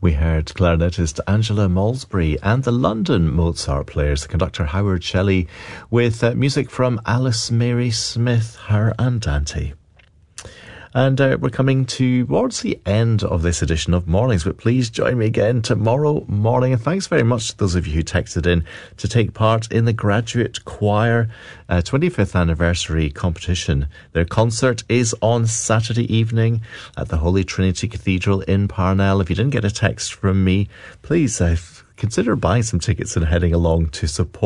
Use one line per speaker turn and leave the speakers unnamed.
We heard clarinetist Angela Malsbury and the London Mozart Players, the conductor Howard Shelley, with music from Alice Mary Smith, her Andante. And we're coming towards the end of this edition of Mornings, but please join me again tomorrow morning. And thanks very much to those of you who texted in to take part in the Graduate Choir 25th Anniversary competition. Their concert is on Saturday evening at the Holy Trinity Cathedral in Parnell. If you didn't get a text from me, please consider buying some tickets and heading along to support